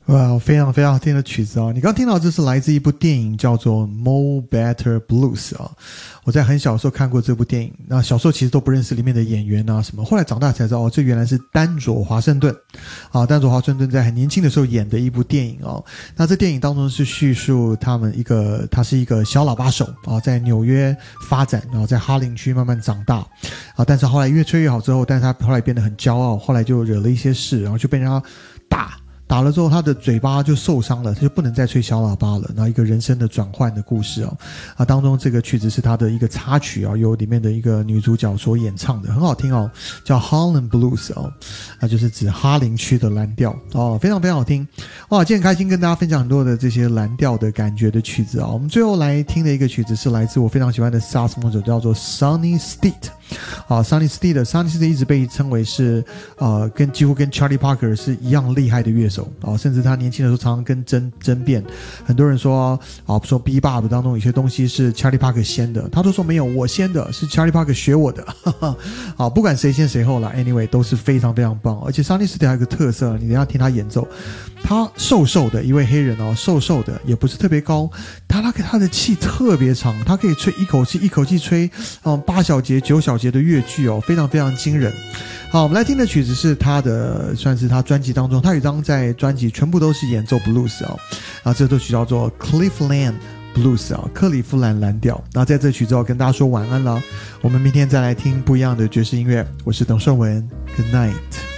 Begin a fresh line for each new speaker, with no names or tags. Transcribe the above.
哇，非常非常好听的曲子啊！你刚听到这是来自一部电影叫做《Mo Better Blues》啊。我在很小的时候看过这部电影，那小时候其实都不认识里面的演员啊什么，后来长大才知道哦，这原来是丹佐华盛顿啊，丹佐华盛顿在很年轻的时候演的一部电影哦。那这电影当中是叙述他是一个小喇叭手啊，在纽约发展，然后在哈林区慢慢长大啊，但是后来越吹越好之后，但是他后来变得很骄傲，后来就惹了一些事，然后就被人家打了之后，他的嘴巴就受伤了，他就不能再吹小喇叭了。然后一个人生的转换的故事啊，当中这个曲子是他的一个插曲啊，由里面的一个女主角所演唱的，很好听哦，叫 Harlem Blues 哦，就是指哈林区的蓝调哦，非常非常好听哇！今天很开心跟大家分享很多的这些蓝调的感觉的曲子啊。我们最后来听的一个曲子是来自我非常喜欢的萨克斯风手，叫做 Sonny Stitt。Sonny Stitt 一直被称为是几乎跟 Charlie Parker 是一样厉害的乐手甚至他年轻的时候常常跟争辩，很多人说说 Bebop 当中有些东西是 Charlie Parker 先的，他都说没有，我先的，是 Charlie Parker 学我的不管谁先谁后啦 anyway 都是非常非常棒。而且 Sonny Stitt 还有一个特色，你等一下听他演奏，他瘦瘦的一位黑人瘦瘦的，也不是特别高，他的气特别长，他可以吹一口气吹8小节9小节的乐句非常非常惊人。好，我们来听的曲子是算是他专辑当中，他有一张在专辑全部都是演奏 blues 这首曲叫做 Cleveland Blues 克利夫兰蓝调。那在这曲之后跟大家说晚安了，我们明天再来听不一样的爵士音乐。我是董胜文 ，Good night。